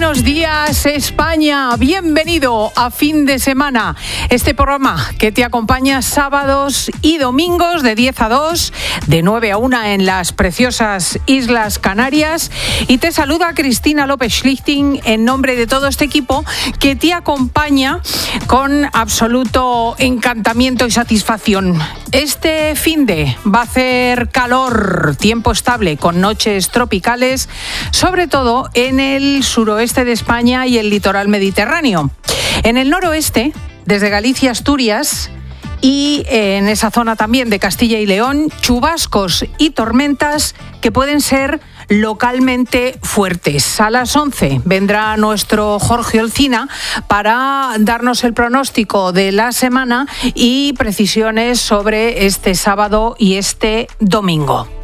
Buenos días, España. Bienvenido a Fin de Semana. Este programa que te acompaña sábados y domingos de 10 a 2, de 9 a 1 en las preciosas Islas Canarias. Y te saluda Cristina López Schlichting en nombre de todo este equipo que te acompaña con absoluto encantamiento y satisfacción. Este finde va a hacer calor, tiempo estable con noches tropicales, sobre todo en el suroeste de España y el litoral mediterráneo. En el noroeste, desde Galicia, Asturias y en esa zona también de Castilla y León, chubascos y tormentas que pueden ser localmente fuertes. A las 11 vendrá nuestro Jorge Olcina para darnos el pronóstico de la semana y precisiones sobre este sábado y este domingo.